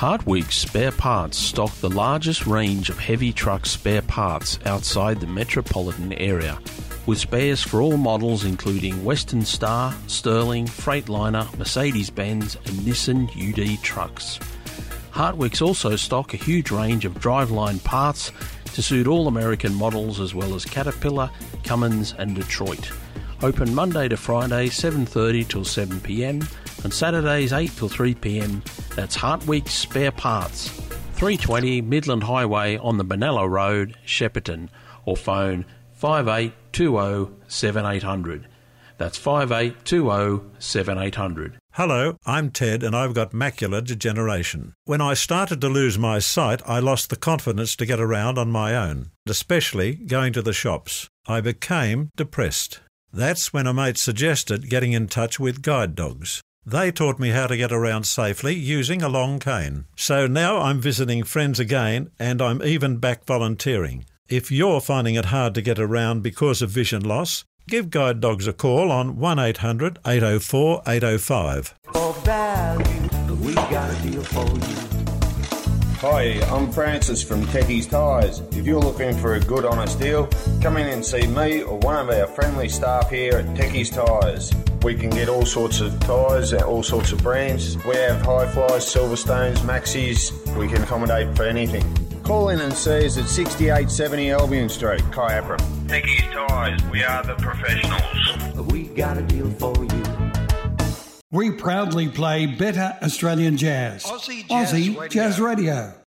Hartwig Spare Parts stock the largest range of heavy truck spare parts outside the metropolitan area, with spares for all models including Western Star, Sterling, Freightliner, Mercedes-Benz and Nissan UD trucks. Hartwigs also stock a huge range of driveline parts to suit all American models as well as Caterpillar, Cummins and Detroit. Open Monday to Friday 7:30 till 7pm and Saturdays 8 till 3pm. That's Hartwig Spare Parts, 320 Midland Highway on the Benalla Road, Shepparton, or phone 5820 7800. That's 5820 7800. Hello, I'm Ted and I've got macular degeneration. When I started to lose my sight, I lost the confidence to get around on my own, especially going to the shops. I became depressed. That's when a mate suggested getting in touch with guide dogs. They taught me how to get around safely using a long cane. So now I'm visiting friends again and I'm even back volunteering. If you're finding it hard to get around because of vision loss, give Guide Dogs a call on 1800 804 805. For value, we got a deal for you. Hi, I'm Francis from Techie's Tyres. If you're looking for a good honest deal, come in and see me or one of our friendly staff here at Techie's Tyres. We can get all sorts of tyres at all sorts of brands. We have Hi-Flies, Silverstones, Maxis. We can accommodate for anything. Call in and see us at 6870 Albion Street, Kyabram. Techie's Tyres, we are the professionals. We got a deal for you. We proudly play better Australian jazz. Aussie Jazz Radio.